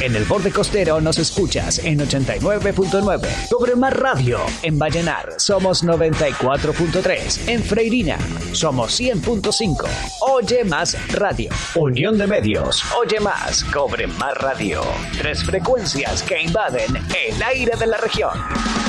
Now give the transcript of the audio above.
En el borde costero nos escuchas en 89.9. Cobre Mar Radio. En Vallenar somos 94.3. En Freirina somos 100.5. Oye Más Radio. Unión de Medios. Oye Más. Cobre Mar Radio. 3 frecuencias que invaden el aire de la región.